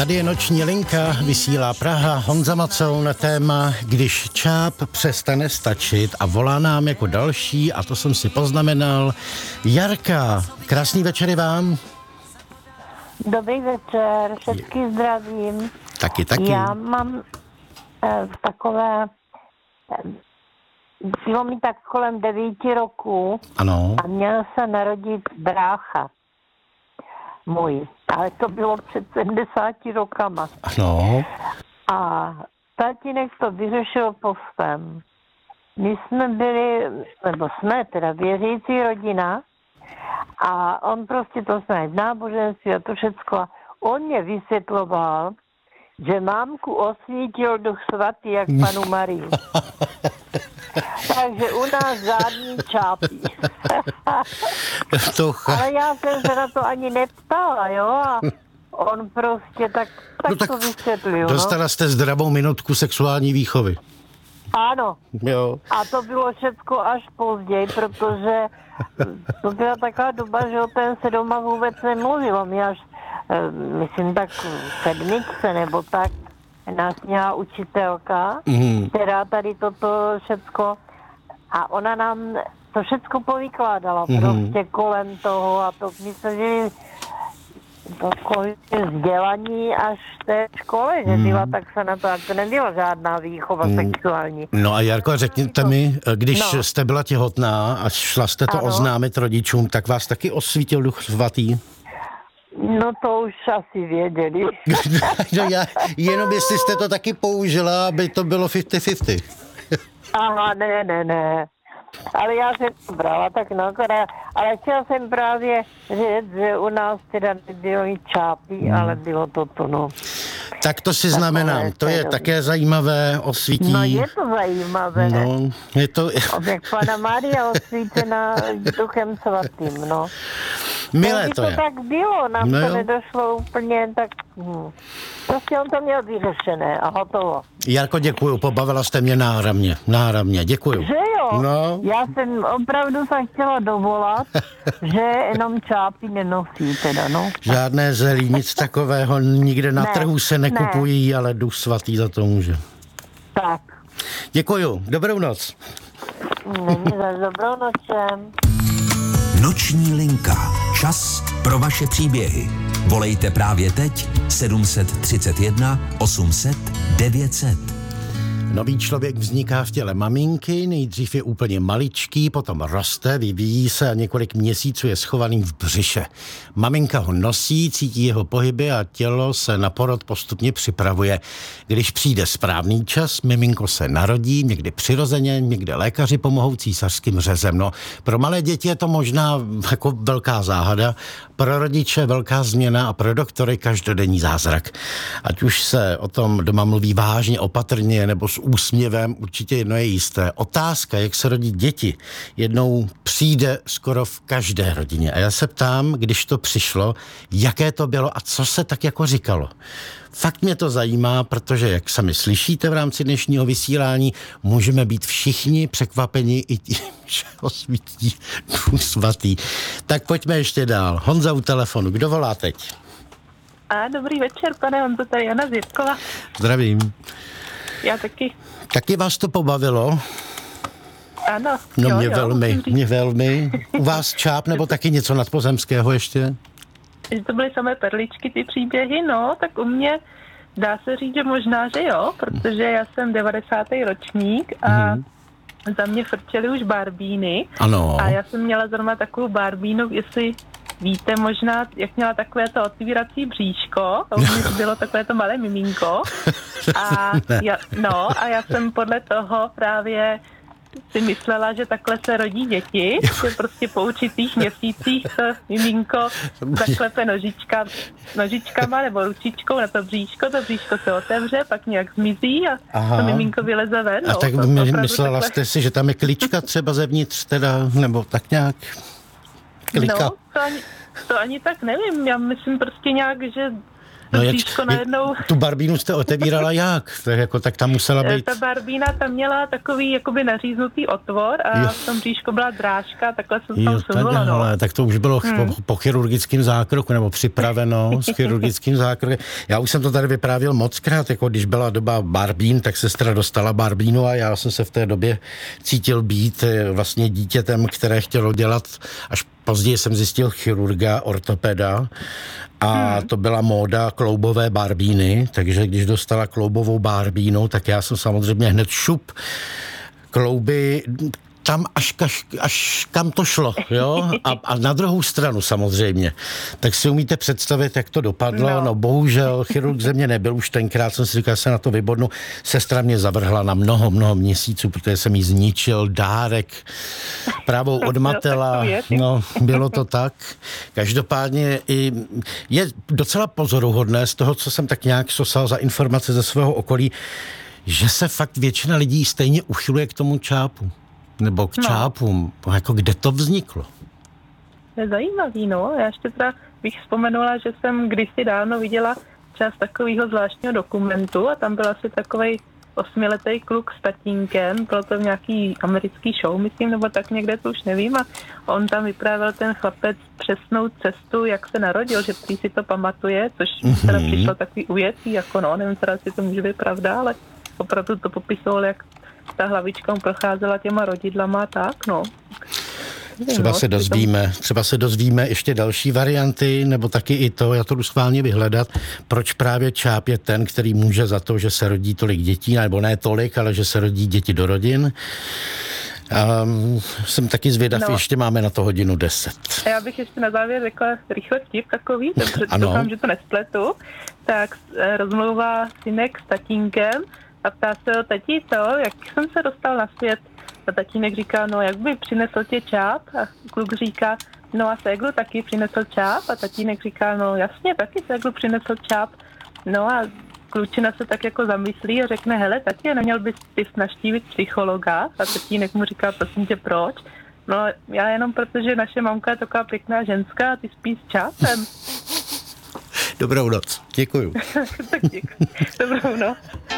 Tady je noční linka, vysílá Praha, Honza Macoun na téma Když čáp přestane stačit a volá nám jako další, a to jsem si poznamenal, Jarka. Krásný večer i vám. Dobrý večer, všetky zdravím. Taky. Já mám takové, bylo mi tak kolem 9 roků. Ano. A měl se narodit brácha můj, ale to bylo před 70 rokama. Ano. A tatínek to vyřešil postem. My jsme byli, nebo jsme teda věřící rodina, a on prostě to zná v náboženství a to všecko. A on mě vysvětloval, že mámku osvítil Duch Svatý jak panu Mariu. Takže u nás žádný čápí. Ale já jsem se na to ani neptala, jo? A on prostě tak to vysvětlil. Dostala jste zdravou minutku sexuální výchovy. Ano. Jo. A to bylo všecko až později, protože to byla taková doba, že o ten se doma vůbec nemluvilo. Mě až, myslím, tak v 7. nebo tak, nás měla učitelka, která tady toto všecko, a ona nám to všecko povykládala, prostě kolem toho, a to my jsme žili takové vzdělaní až v té škole, že byla, tak se na to nebyla žádná výchova sexuální. No a Jarko, řekněte mi, když jste byla těhotná a šla jste to oznámit rodičům, tak vás taky osvítil Duch Svatý? No to už asi věděli. No jenom jestli jste to taky použila, aby to bylo 50-50. Aha, ne. Ale já jsem to brala tak ale chtěla jsem právě říct, že u nás teda nebylo i čápí, ale bylo toto, no. Tak to si znamenám, to je také zajímavé osvítí. No je to zajímavé, ne? No, je to... Jak Pana Mária osvícená Duchem Svatým, no. Milé to je. To tak bylo, nám to nedošlo úplně tak... Prostě on to měl vyřešené a hotovo. Jarko, děkuju, pobavila jste mě náramně, děkuju. Že jo? No. Já jsem opravdu se chtěla dovolat, že jenom čápy nenosí teda, no. Žádné zelí, nic takového, nikde na trhu se nekupují, ale Duch Svatý za to může. Tak. Děkuju, dobrou noc. Dobrou nočem. Noční linka. Čas pro vaše příběhy. Volejte právě teď 731 800 900. Nový člověk vzniká v těle maminky, nejdřív je úplně maličký, potom roste, vyvíjí se a několik měsíců je schovaný v břiše. Maminka ho nosí, cítí jeho pohyby a tělo se na porod postupně připravuje. Když přijde správný čas, miminko se narodí, někdy přirozeně, někdy lékaři pomohou císařským řezem. No, pro malé děti je to možná jako velká záhada, pro rodiče velká změna a pro doktory každodenní zázrak. Ať už se o tom doma mluví vážně, opatrně nebo s úsměvem, určitě jedno je jisté. Otázka, jak se rodí děti, jednou přijde skoro v každé rodině. A já se ptám, když to přišlo, jaké to bylo a co se tak jako říkalo. Fakt mě to zajímá, protože, jak sami slyšíte v rámci dnešního vysílání, můžeme být všichni překvapeni i tím, že osvítí Duch Svatý. Tak pojďme ještě dál. Honza u telefonu, kdo volá teď? Dobrý večer, pane Honzo, tady Jana z Jirkova. Zdravím. Já taky. Taky vás to pobavilo? Ano. No mě velmi. U vás čáp nebo taky něco nadpozemského ještě? Že to byly samé perličky, ty příběhy, no, tak u mě dá se říct, že možná, že jo, protože já jsem 90. ročník a za mě frčely už barbíny. Ano. A já jsem měla zrovna takovou barbínu, jestli víte možná, jak měla takové to otvírací bříško, a u mě bylo takové to malé miminko. A já jsem podle toho právě si myslela, že takhle se rodí děti, že prostě po určitých měsících to miminko zaklepe nožičkama nebo ručičkou na to bříško se otevře, pak nějak zmizí a to miminko vyleze ven. A tak myslela jste si, že tam je klička třeba zevnitř teda, nebo tak nějak klika? No, to ani tak nevím, já myslím prostě nějak, že No najednou... Tu barbínu jste otevírala jak? Tak tam musela být... Ta barbína tam měla takový jakoby naříznutý otvor a v tom bříšku byla drážka, takhle jsem tam sunula, no. Tak to už bylo po chirurgickém zákroku, nebo připraveno s chirurgickým zákrokem. Já už jsem to tady vyprávěl mockrát, jako když byla doba barbín, tak sestra dostala barbínu a já jsem se v té době cítil být vlastně dítětem, které chtělo dělat, až později jsem zjistil chirurga, ortopeda a to byla móda kloubové barbíny, takže když dostala kloubovou barbínu, tak já jsem samozřejmě hned šup klouby tam až kam to šlo, jo? A na druhou stranu samozřejmě. Tak si umíte představit, jak to dopadlo? No bohužel, chirurg ze mě nebyl už tenkrát, jsem si říkal, se na to vybodnu. Sestra mě zavrhla na mnoho měsíců, protože jsem jí zničil dárek právou odmatela. No, bylo to tak. Každopádně je docela pozoruhodné z toho, co jsem tak nějak sosal za informace ze svého okolí, že se fakt většina lidí stejně uchyluje k tomu čápu. Nebo k čápům. Jako kde to vzniklo? Je zajímavý, no. Já ještě teda bych vzpomenula, že jsem kdysi dávno viděla část takového zvláštního dokumentu a tam byl asi takovej 8letý kluk s tatínkem, bylo to v nějaký americký show, myslím, nebo tak někde, to už nevím, a on tam vyprávěl ten chlapec přesnou cestu, jak se narodil, že prý si to pamatuje, což teda přišlo takový ujetý, jako no, nevím, teda si to může být pravda, ale opravdu to popisoval, jak ta hlavička mu procházela těma rodidlama a tak, no. Třeba se dozvíme ještě další varianty, nebo taky i to, já to jdu schválně vyhledat, proč právě čáp je ten, který může za to, že se rodí tolik dětí, nebo ne tolik, ale že se rodí děti do rodin. Jsem taky zvědav, ještě máme na to 1:10. A já bych ještě na závěr řekla rychle vtip takový, protože doufám, že to nespletu. Tak rozmlouvá synek s tatínkem a ptá se ho, tatíto, jak jsem se dostal na svět? A tatínek říká, no jak by přinesl tě čáp? A kluk říká, no a séglu taky přinesl čáp? A tatínek říká, no jasně, taky séglu přinesl čáp. No a klučina se tak jako zamyslí a řekne, hele, taky neměl bys ty navštívit psychologa? A tatínek mu říká, prosím tě, proč? No já jenom protože naše mamka je taková pěkná ženská a ty spíš s čápem. Dobrou noc, děkuju. Tak děkuji. Dobrou noc.